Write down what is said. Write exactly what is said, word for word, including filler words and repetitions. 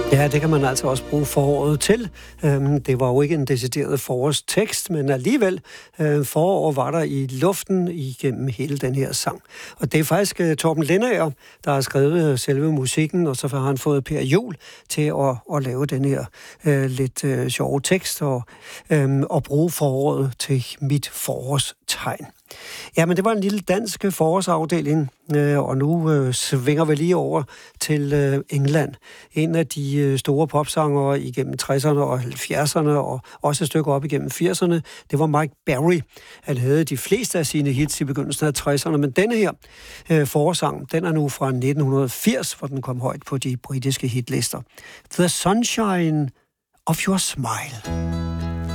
Ja, det kan man altså også bruge foråret til. Det var jo ikke en decideret forårstekst, men alligevel forår var der i luften igennem hele den her sang. Og det er faktisk Torben Lendager, der har skrevet selve musikken, og så har han fået Per Juhl til at, at lave den her uh, lidt uh, sjove tekst og, um, og bruge foråret til mit forårstegn. Ja, men det var en lille dansk forårsafdeling, øh, og nu øh, svinger vi lige over til øh, England. En af de øh, store popsangere igennem tresserne og halvfjerdserne, og også et stykke op igennem firserne, det var Mike Berry. Han havde de fleste af sine hits i begyndelsen af tresserne, men denne her øh, forårssang, den er nu fra nitten firs, hvor den kom højt på de britiske hitlister. The Sunshine of Your Smile.